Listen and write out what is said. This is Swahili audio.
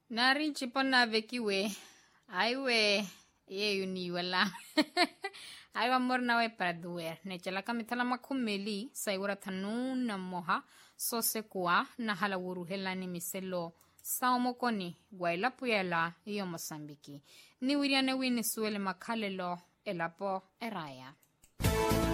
Nari chipona vekiwe. Aiwe ye uniwala. Aiwa morna we para duer. Ne chala kamitala makumeli saigura tanuna moha sose kuwa na halawuru helani miselo saomokoni guaila puyela iyo Mosambiki. Ni wiriane wini suele makalelo elapo eraya.